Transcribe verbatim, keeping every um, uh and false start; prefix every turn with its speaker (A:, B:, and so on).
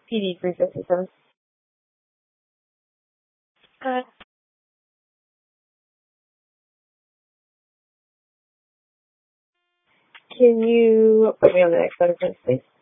A: P D three fifty-seven. Uh, can you put me on the next letter, please?